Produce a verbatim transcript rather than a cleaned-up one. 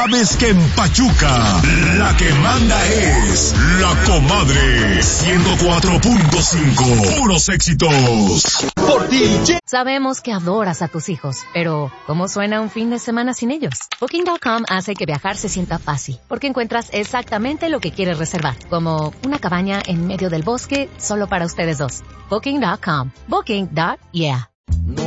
sabes que en Pachuca la que manda es la comadre. ciento cuatro punto cinco, puros éxitos. Por ti. Sabemos que adoras a tus hijos, pero ¿cómo suena un fin de semana sin ellos? Booking punto com hace que viajar se sienta fácil, porque encuentras exactamente lo que quieres reservar, como una cabaña en medio del bosque solo para ustedes dos. Booking punto com. Booking. Yeah.